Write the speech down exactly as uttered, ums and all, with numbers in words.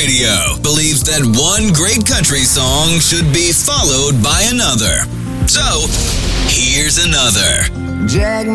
Radio believes that one great country song should be followed by another. So, here's another. Jack